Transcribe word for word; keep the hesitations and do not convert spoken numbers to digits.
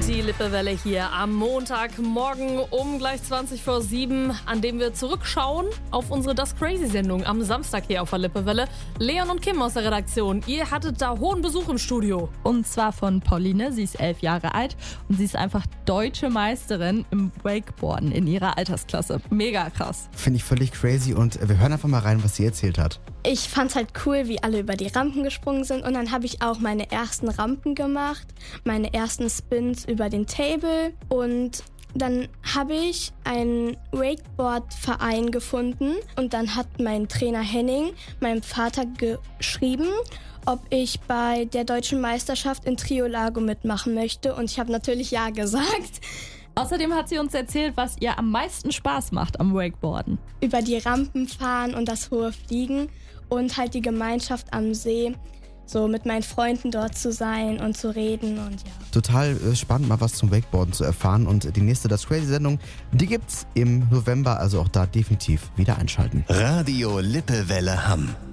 Die Lippewelle hier am Montagmorgen um gleich zwanzig vor sieben, an dem wir zurückschauen auf unsere Das Crazy-Sendung am Samstag hier auf der Lippewelle. Leon und Kim aus der Redaktion, ihr hattet da hohen Besuch im Studio. Und zwar von Pauline, sie ist elf Jahre alt und sie ist einfach deutsche Meisterin im Wakeboarden in ihrer Altersklasse. Mega krass. Finde ich völlig crazy und wir hören einfach mal rein, was sie erzählt hat. Ich fand's halt cool, wie alle über die Rampen gesprungen sind und dann habe ich auch meine ersten Rampen gemacht, meine ersten Spins über den Table und dann habe ich einen Wakeboard-Verein gefunden und dann hat mein Trainer Henning meinem Vater geschrieben, ob ich bei der deutschen Meisterschaft in Triolago mitmachen möchte und ich habe natürlich ja gesagt. Außerdem hat sie uns erzählt, was ihr am meisten Spaß macht am Wakeboarden. Über die Rampen fahren und das hohe Fliegen und halt die Gemeinschaft am See, so mit meinen Freunden dort zu sein und zu reden und ja. Total äh, spannend, mal was zum Wakeboarden zu erfahren und die nächste Das Crazy-Sendung, die gibt's im November, also auch da definitiv wieder einschalten. Radio Lippewelle Hamm.